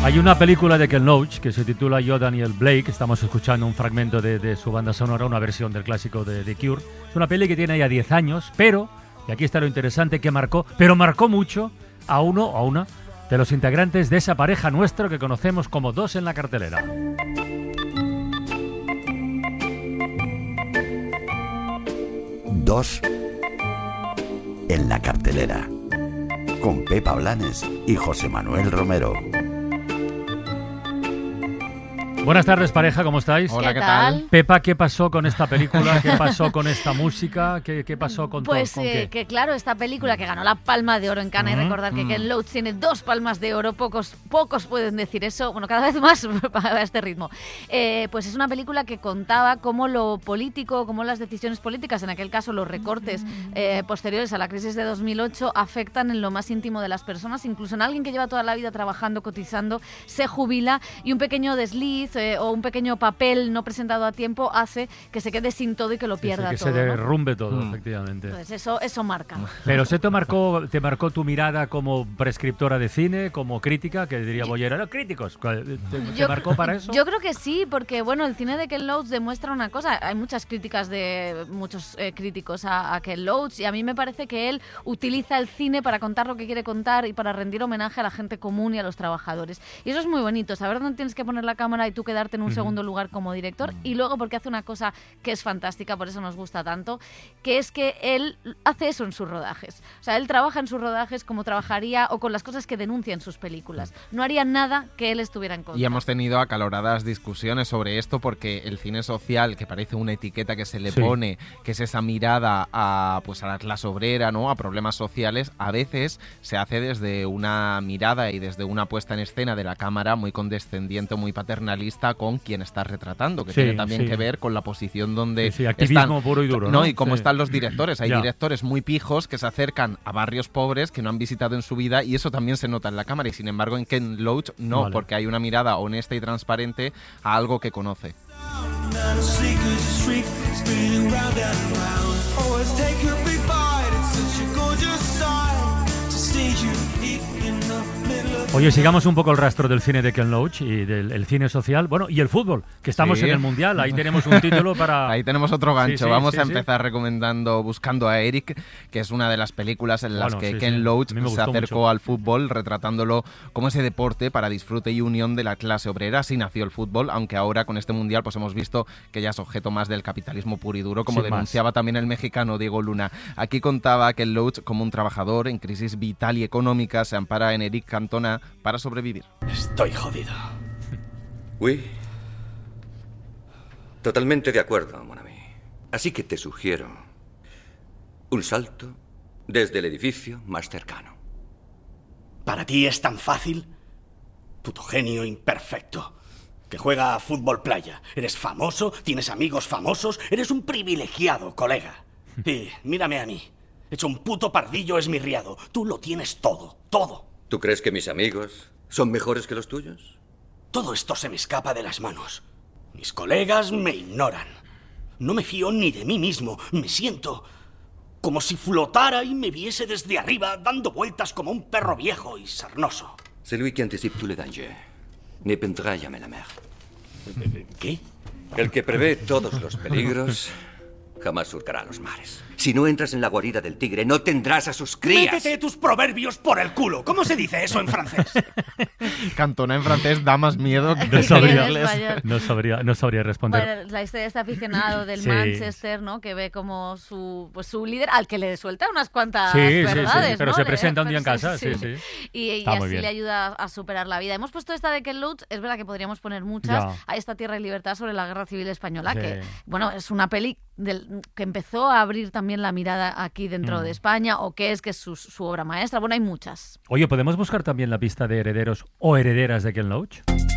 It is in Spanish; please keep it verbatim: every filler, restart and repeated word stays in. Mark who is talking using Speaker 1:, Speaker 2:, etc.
Speaker 1: Hay una película de Ken Loach que se titula Yo, Daniel Blake. Estamos escuchando un fragmento de, de su banda sonora, una versión del clásico de The Cure. Es una peli que tiene ya diez años, pero, y aquí está lo interesante, que marcó, pero marcó mucho a uno o a una de los integrantes de esa pareja nuestra que conocemos como Dos en la cartelera.
Speaker 2: Dos en la cartelera, con Pepa Blanes y José Manuel Romero.
Speaker 1: Buenas tardes, pareja, ¿cómo estáis?
Speaker 3: Hola, ¿qué tal?
Speaker 1: Pepa, ¿qué pasó con esta película? ¿Qué pasó con esta música? ¿Qué, qué pasó con
Speaker 3: Pues
Speaker 1: todo? ¿Con
Speaker 3: eh,
Speaker 1: qué?
Speaker 3: que claro, esta película que ganó la Palma de Oro en Cannes,
Speaker 1: Mm,
Speaker 3: y recordar que
Speaker 1: mm.
Speaker 3: Ken Loach tiene dos Palmas de Oro, pocos pocos pueden decir eso, bueno, cada vez más a este ritmo. Eh, pues es una película que contaba cómo lo político, cómo las decisiones políticas, en aquel caso los recortes eh, posteriores a la crisis de dos mil ocho, afectan en lo más íntimo de las personas, incluso en alguien que lleva toda la vida trabajando, cotizando, se jubila y un pequeño desliz eh, o un pequeño papel no presentado a tiempo hace que se quede sin todo y que lo
Speaker 1: Sí,
Speaker 3: pierda
Speaker 1: sí, que
Speaker 3: todo.
Speaker 1: se
Speaker 3: ¿no?
Speaker 1: derrumbe todo,
Speaker 4: Mm.
Speaker 1: efectivamente.
Speaker 3: Pues eso, eso marca.
Speaker 1: Pero ¿se te marcó, te marcó tu mirada como prescriptora de cine, como crítica, que diría Bollera? No, críticos. ¿Te, te
Speaker 3: Yo-
Speaker 1: marcó para eso?
Speaker 3: Yo creo que sí, porque bueno, el cine de Ken Loach demuestra una cosa. Hay muchas críticas de muchos eh, críticos a, a Ken Loach y a mí me parece que él utiliza el cine para contar lo que quiere contar y para rendir homenaje a la gente común y a los trabajadores. Y eso es muy bonito, saber dónde tienes que poner la cámara y tú quedarte en un
Speaker 1: Ujú.
Speaker 3: segundo lugar como director. Y luego porque hace una cosa que es fantástica, por eso nos gusta tanto, que es que él hace eso en sus rodajes. O sea, él trabaja en sus rodajes como trabajaría o con las cosas que denuncia en sus películas. No haría nada que él estuviera en contra.
Speaker 4: Y hemos tenido acaloradas discusiones sobre esto porque el cine social, que parece una etiqueta que se le
Speaker 1: Sí.
Speaker 4: pone, que es esa mirada a, pues a la clase obrera, ¿no? A problemas sociales, a veces se hace desde una mirada y desde una puesta en escena de la cámara muy condescendiente, muy paternalista con quien está retratando, que
Speaker 1: Sí,
Speaker 4: tiene también
Speaker 1: sí.
Speaker 4: que ver con la posición donde
Speaker 1: Sí, sí, activismo
Speaker 4: están,
Speaker 1: puro y duro,
Speaker 4: No,
Speaker 1: ¿no?
Speaker 4: y cómo
Speaker 1: Sí.
Speaker 4: están los directores. Hay
Speaker 1: Ya.
Speaker 4: directores muy pijos que se acercan a barrios pobres que no han visitado en su vida y eso también se nota en la cámara. Y sin embargo en Ken Loach no,
Speaker 1: Vale.
Speaker 4: porque hay una mirada honesta y transparente a algo que conoce.
Speaker 1: Oye, sigamos un poco el rastro del cine de Ken Loach y del el cine social. Bueno, y el fútbol, que estamos
Speaker 4: Sí.
Speaker 1: en el Mundial. Ahí tenemos un título para...
Speaker 4: Ahí tenemos otro gancho.
Speaker 1: Sí, sí,
Speaker 4: Vamos
Speaker 1: sí,
Speaker 4: a
Speaker 1: sí.
Speaker 4: empezar recomendando Buscando a Eric, que es una de las películas en las
Speaker 1: Bueno,
Speaker 4: que
Speaker 1: sí,
Speaker 4: Ken
Speaker 1: sí.
Speaker 4: Loach
Speaker 1: A mí me
Speaker 4: se
Speaker 1: gustó
Speaker 4: acercó
Speaker 1: mucho.
Speaker 4: al fútbol retratándolo como ese deporte para disfrute y unión de la clase obrera. Así nació el fútbol, aunque ahora con este Mundial pues hemos visto que ya es objeto más del capitalismo puro y duro, como
Speaker 1: Sin más.
Speaker 4: denunciaba también el mexicano Diego Luna. Aquí contaba que Loach, como un trabajador en crisis vital y económica, se ampara en Eric Cantona para sobrevivir.
Speaker 5: Estoy jodido.
Speaker 6: Oui. Totalmente de acuerdo, mon ami. Así que te sugiero un salto desde el edificio más cercano.
Speaker 5: ¿Para ti es tan fácil? Puto genio imperfecto. Que juega a fútbol playa. Eres famoso, tienes amigos famosos, eres un privilegiado, colega. Y mírame a mí. Hecho un puto pardillo esmirriado. Tú lo tienes todo, todo.
Speaker 6: ¿Tú crees que mis amigos son mejores que los tuyos?
Speaker 5: Todo esto se me escapa de las manos. Mis colegas me ignoran. No me fío ni de mí mismo. Me siento como si flotara y me viese desde arriba dando vueltas como un perro viejo y sarnoso.
Speaker 6: Celui qui anticipe tous les dangers ne peindra jamais la mer.
Speaker 5: ¿Qué?
Speaker 6: El que prevé todos los peligros jamás surcará los mares. Si no entras en la guarida del tigre, no tendrás a sus crías.
Speaker 5: Métete tus proverbios por el culo. ¿Cómo se dice eso en francés?
Speaker 4: Cantona en francés da más miedo que
Speaker 1: No
Speaker 3: en
Speaker 1: sabría,
Speaker 3: español.
Speaker 1: no sabría, no sabría responder.
Speaker 3: Bueno, la historia de este aficionado del
Speaker 1: Sí.
Speaker 3: Manchester, ¿no? Que ve como su, pues su líder, al que le suelta unas cuantas
Speaker 1: Sí, sí, sí,
Speaker 3: verdades,
Speaker 1: pero
Speaker 3: ¿no?
Speaker 1: se
Speaker 3: De-
Speaker 1: presenta un día en
Speaker 3: pero
Speaker 1: casa, sí, sí.
Speaker 3: Y, y
Speaker 1: Está muy
Speaker 3: así
Speaker 1: bien.
Speaker 3: le ayuda a superar la vida. Hemos puesto esta de Ken Loach, es verdad que podríamos poner muchas,
Speaker 1: Ya.
Speaker 3: a esta Tierra y Libertad sobre la Guerra Civil Española,
Speaker 1: Sí.
Speaker 3: que, bueno, es una peli del, que empezó a abrir también la mirada aquí dentro
Speaker 1: Mm.
Speaker 3: de España, o que es que es su, su obra maestra. Bueno, hay muchas.
Speaker 1: Oye, ¿podemos buscar también la pista de herederos o herederas de Ken Loach?